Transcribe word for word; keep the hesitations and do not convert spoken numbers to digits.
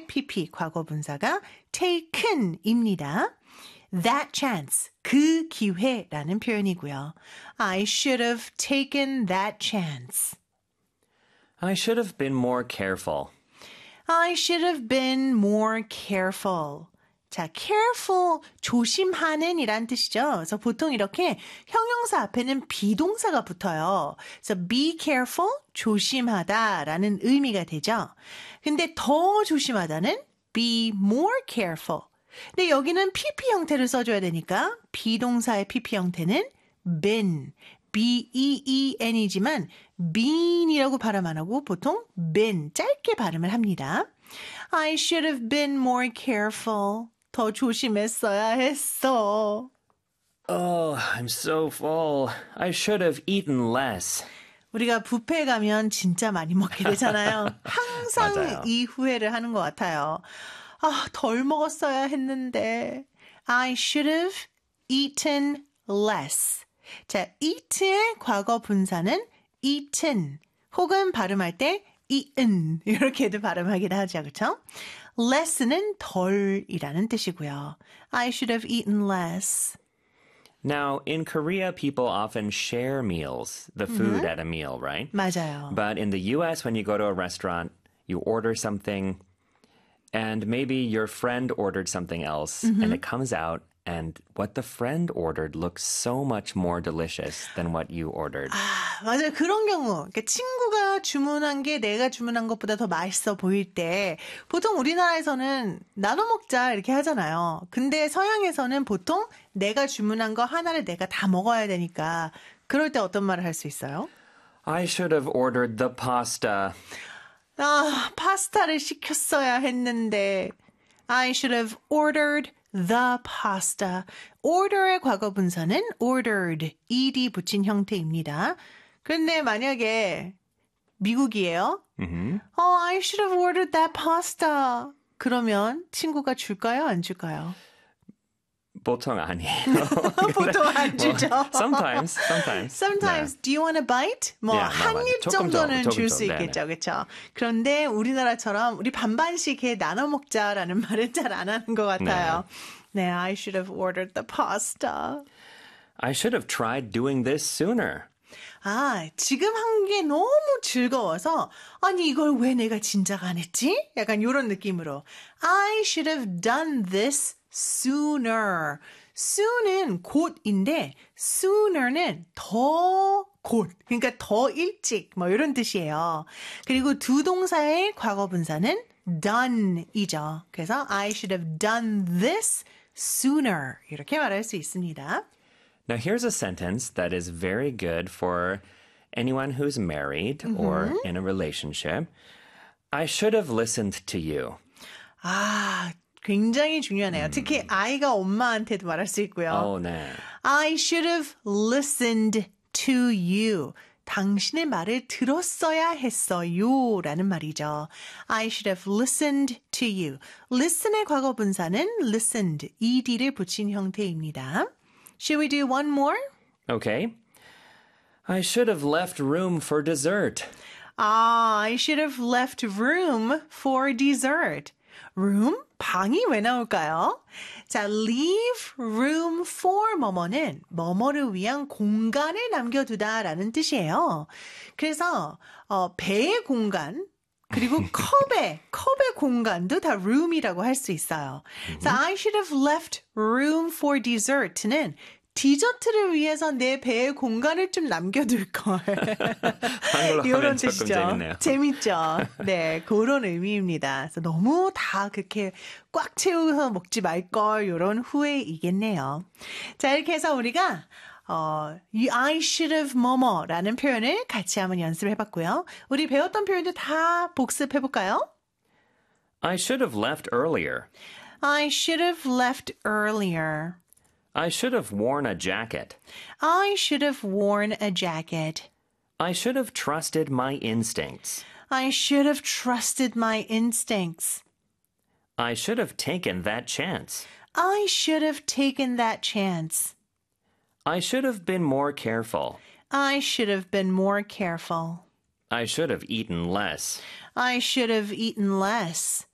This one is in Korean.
pp 과거 분사가 taken입니다. That chance, 그 기회라는 표현이고요. I should have taken that chance. I should have been more careful. I should have been more careful. 자, careful, 조심하는 이란 뜻이죠. 그래서 보통 이렇게 형용사 앞에는 비동사가 붙어요. 그래서 be careful, 조심하다라는 의미가 되죠. 근데 더 조심하다는 be more careful. 근데 여기는 pp 형태를 써줘야 되니까 비동사의 pp 형태는 been, B-E-E-N이지만 been이라고 발음 안 하고 보통 been, 짧게 발음을 합니다. I should have been more careful. 더 조심했어야 했어. Oh, I'm so full. I should have eaten less. 우리가 뷔페에 가면 진짜 많이 먹게 되잖아요. 항상 맞아요. 이 후회를 하는 것 같아요. 아, 덜 먹었어야 했는데. I should have eaten less. 자, eat의 과거 분사는 eaten 혹은 발음할 때 eaten 이렇게도 발음하기도 하죠. 그렇죠? less는 덜이라는 뜻이고요. I should have eaten less. Now, in Korea, people often share meals, the food at a meal, right? 맞아요. But in the U S, when you go to a restaurant, you order something, and maybe your friend ordered something else, and it comes out, and what the friend ordered looks so much more delicious than what you ordered. 아, 맞아요. 그런 경우. 그러니까 친구가 주문한 게 내가 주문한 것보다 더 맛있어 보일 때 보통 우리나라에서는 나눠 먹자 이렇게 하잖아요. 근데 서양에서는 보통 내가 주문한 거 하나를 내가 다 먹어야 되니까 그럴 때 어떤 말을 할 수 있어요? I should have ordered the pasta. 아, 파스타를 시켰어야 했는데 I should have ordered the pasta. order의 과거 분사는 ordered, ed 붙인 형태입니다. 그런데 만약에 미국이에요. Mm-hmm. Oh, I should have ordered that pasta. 그러면 친구가 줄까요? 안 줄까요? 보통 아니에요. 보통 안 주죠. sometimes, sometimes. Sometimes, 네. do you want a bite? 뭐, Yeah, 한 맞아. 입 조금 정도는 더, 조금 줄 더. 수 네네. 있겠죠. 그렇죠? 그런데 우리나라처럼 우리 반반씩 해 나눠 먹자라는 말을 잘 안 하는 것 같아요. 네, I should have ordered the pasta. I should have tried doing this sooner. 아, 지금 한 게 너무 즐거워서 아니 이걸 왜 내가 진작 안 했지? 약간 이런 느낌으로 I should have done this sooner. soon은 곧인데 sooner는 더 곧, 그러니까 더 일찍 뭐 이런 뜻이에요. 그리고 두 동사의 과거 분사는 done이죠. 그래서 I should have done this sooner 이렇게 말할 수 있습니다. Now, here's a sentence that is very good for anyone who's married or in a relationship. I should have listened to you. 아, 굉장히 중요하네요. 특히 아이가 엄마한테도 말할 수 있고요. Oh, 네. I should have listened to you. 당신의 말을 들었어야 했어요. 라는 말이죠. I should have listened to you. listen의 과거 분사는 listened, ed를 붙인 형태입니다. Should we do one more? Okay. I should have left room for dessert. 아, I should have left room for dessert. room? 방이 왜 나올까요? 자, leave room for 뭐뭐는 뭐뭐를 위한 공간을 남겨두다라는 뜻이에요. 그래서 어, 배의 공간 그리고 컵의 컵의 공간도 다 room이라고 할 수 있어요. 그래서 I should have left room for dessert는 디저트를 위해서 내 배에 공간을 좀 남겨둘 걸. 한글로 이런 하면 조금 뜻이죠. 재밌네요. 재밌죠. 네, 그런 의미입니다. 그래서 너무 다 그렇게 꽉 채워서 먹지 말 걸 이런 후회이겠네요. 자, 이렇게 해서 우리가 어, I should have 뭐뭐라는 표현을 같이 한번 연습을 해봤고요. 우리 배웠던 표현도 다 복습해볼까요? I should have left earlier. I should have left earlier. I should have worn a jacket. I should have worn a jacket. I should have trusted my instincts. I should have trusted my instincts. I should have taken that chance. I should have taken that chance. I should have been more careful. I should have been more careful. I should have eaten less. I should have eaten less.